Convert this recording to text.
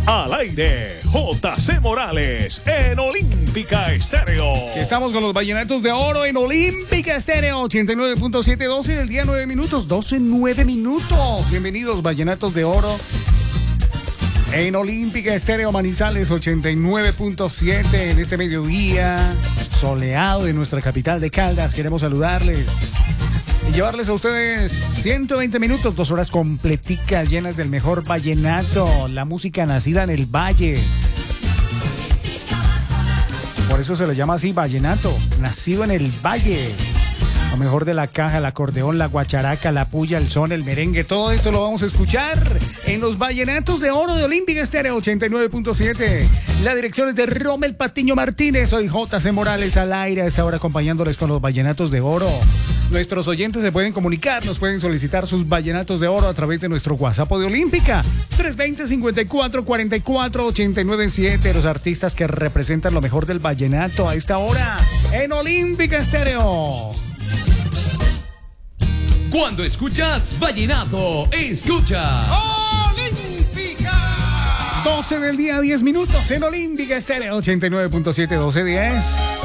Al aire, JC Morales en Olímpica Estéreo. Estamos con los Vallenatos de Oro en Olímpica Estéreo 89.7, 12 del día, 9 minutos, 9 minutos. Bienvenidos, Vallenatos de Oro en Olímpica Estéreo Manizales 89.7 en este mediodía soleado de nuestra capital de Caldas. Queremos saludarles y llevarles a ustedes 120 minutos, 2 horas completicas llenas del mejor vallenato, la música nacida en el valle. Por eso se lo llama así, vallenato, nacido en el valle. Lo mejor de la caja, el acordeón, la guacharaca, la puya, el son, el merengue, todo eso lo vamos a escuchar en los Vallenatos de Oro de Olímpica Estéreo 89.7. La dirección es de Rommel Patiño Martínez. Soy JC Morales al aire a esta hora acompañándoles con los Vallenatos de Oro. Nuestros oyentes se pueden comunicar, nos pueden solicitar sus Vallenatos de Oro a través de nuestro WhatsApp de Olímpica 320-54-44-897. Los artistas que representan lo mejor del vallenato a esta hora en Olímpica Estéreo. Cuando escuchas vallenato, escucha Olímpica. 12 del día, 10 minutos en Olímpica Estéreo 89.7, 12:10.